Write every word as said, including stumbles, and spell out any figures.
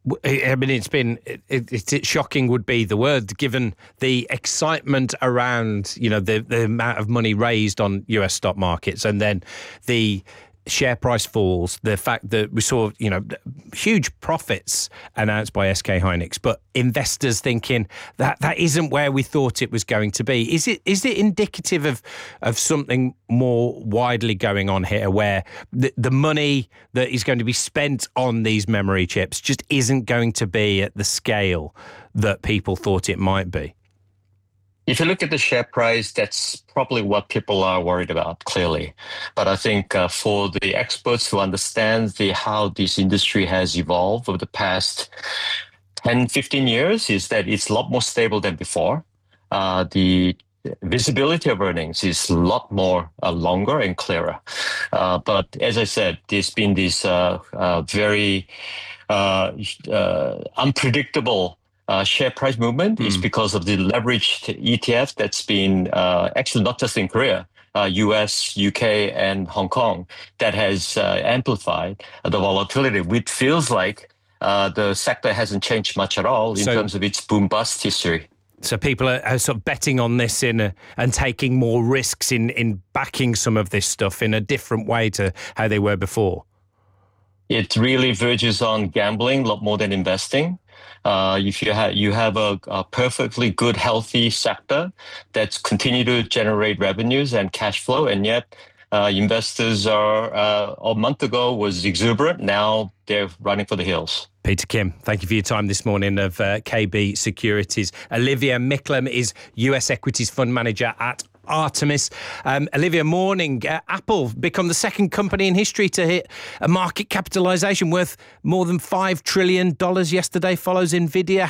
I mean, it's been it, it, it's shocking would be the word, given the excitement around, you know, the, the amount of money raised on U S stock markets, and then the share price falls, the fact that we saw, you know, huge profits announced by S K Hynix, but investors thinking that that isn't where we thought it was going to be. Is it is it indicative of of something more widely going on here, where the, the money that is going to be spent on these memory chips just isn't going to be at the scale that people thought it might be? If you look at the share price, that's probably what people are worried about, clearly. But I think uh, for the experts who understand the how this industry has evolved over the past ten, fifteen years, is that it's a lot more stable than before. Uh, the visibility of earnings is a lot more uh, longer and clearer. Uh, but as I said, there's been this uh, uh, very uh, uh, unpredictable Uh, share price movement mm. is because of the leveraged E T F that's been uh, actually not just in Korea, uh, U S, U K, and Hong Kong, that has uh, amplified the volatility, which feels like uh, the sector hasn't changed much at all in so, terms of its boom-bust history. So people are, are sort of betting on this in a, and taking more risks in, in backing some of this stuff in a different way to how they were before. It really verges on gambling a lot more than investing. Uh, if you have you have a, a perfectly good, healthy sector that's continue to generate revenues and cash flow, and yet uh, investors are uh, a month ago was exuberant. Now they're running for the hills. Peter Kim, thank you for your time this morning of uh, K B Securities. Olivia Micklem is U S Equities Fund Manager at Artemis. Um, Olivia, morning. Uh, Apple become the second company in history to hit a market capitalization worth more than five trillion dollars yesterday, follows Nvidia.